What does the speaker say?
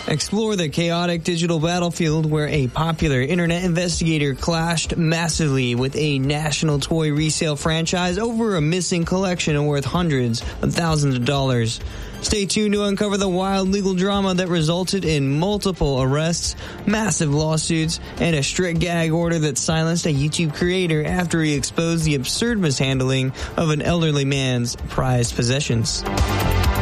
Explore the chaotic digital battlefield where a popular internet investigator clashed massively with a national toy resale franchise over a missing collection worth hundreds of thousands of dollars. Stay tuned to uncover the wild legal drama that resulted in multiple arrests, massive lawsuits, and a strict gag order that silenced a YouTube creator after he exposed the absurd mishandling of an elderly man's prized possessions.